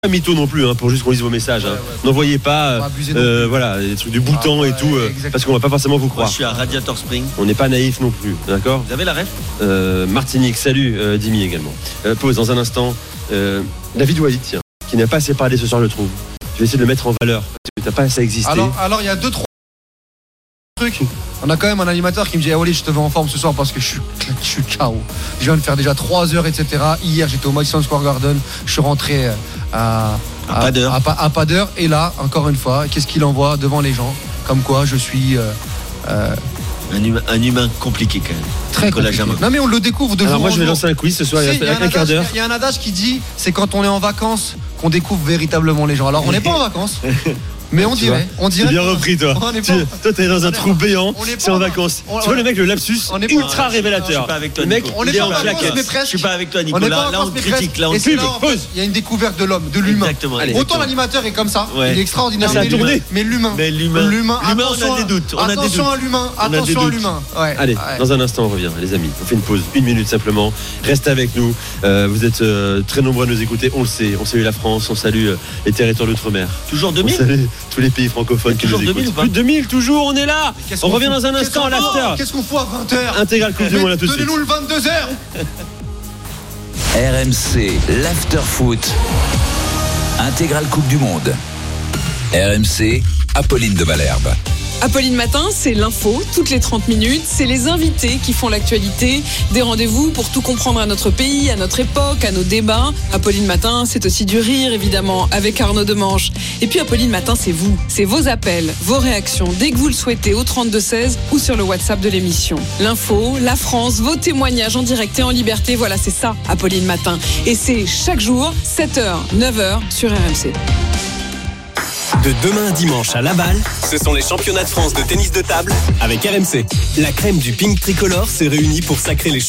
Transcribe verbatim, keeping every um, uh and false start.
Pas mytho non plus, hein, pour juste qu'on lise vos messages. Hein. Ouais, ouais. N'envoyez pas, euh, voilà, des trucs du bouton ah, et ouais, tout, euh, parce qu'on va pas forcément vous croire. Moi, je suis à Radiator Spring. On n'est pas naïf non plus, d'accord. Vous avez la ref euh, Martinique, salut, euh, Dimi également. Euh, pause dans un instant. Euh, David Walid, tiens, qui n'a pas assez parlé ce soir, je trouve. Je vais essayer de le mettre en valeur, parce que t'as pas assez existé. Alors, alors il y a deux, trois trucs. On a quand même un animateur qui me dit ah, Walid, je te veux en forme ce soir parce que je suis, je suis K O. Je viens de faire déjà trois heures, et cetera. Hier, j'étais au Madison Square Garden. Je suis rentré à, à, à pas d'heure. À, à, à pas d'heure. Et là, encore une fois, qu'est-ce qu'il envoie devant les gens? Comme quoi, je suis. Euh, euh, Un humain, un humain compliqué quand même. Très compliqué. Non mais on le découvre de Alors jour moi en je vais jour. lancer un quiz ce soir, Si, il y a un quart d'heure. Il y a un adage qui dit c'est quand on est en vacances qu'on découvre véritablement les gens. Alors on n'est pas en vacances. Mais on dirait, on dirait. C'est bien repris toi. Tu, toi t'es dans un trou béant, c'est en vacances. Tu vois le mec, le lapsus ultra révélateur. Je suis pas avec toi. Le mec, on est pas en vacances mais presque. Je suis pas avec toi Nicolas. Là on critique, là on critique. Il y a une découverte de l'homme, de l'humain. Autant l'animateur est comme ça, il est extraordinaire. Mais l'humain, mais l'humain, l'humain, on a des doutes. Attention à l'humain, attention à l'humain. Allez, dans un instant on revient, les amis. On fait une pause, une minute simplement. Restez avec nous. Vous êtes très nombreux à nous écouter. On le sait. On salue la France, on salue les territoires d'outre-mer. Toujours deux mille. On salue tous les pays francophones. Toujours deux mille ou pas ? Plus de deux mille, toujours, on est là. On revient dans un instant à l'after. Qu'est-ce qu'on fout à vingt heures ? Intégral Coupe du Monde, là tout de suite. Donnez-nous le vingt-deux heures. R M C, l'after foot. Intégral Coupe du Monde. R M C, Apolline de Malherbe. Apolline Matin, c'est l'info, toutes les trente minutes, c'est les invités qui font l'actualité, des rendez-vous pour tout comprendre à notre pays, à notre époque, à nos débats. Apolline Matin, c'est aussi du rire, évidemment, avec Arnaud Demanche. Et puis Apolline Matin, c'est vous, c'est vos appels, vos réactions, dès que vous le souhaitez, au trente-deux seize ou sur le WhatsApp de l'émission. L'info, la France, vos témoignages en direct et en liberté, voilà, c'est ça, Apolline Matin. Et c'est chaque jour, sept heures, neuf heures, sur R M C. De demain à dimanche à Laval, ce sont les championnats de France de tennis de table avec R M C. La crème du Pink Tricolore s'est réunie pour sacrer les championnats.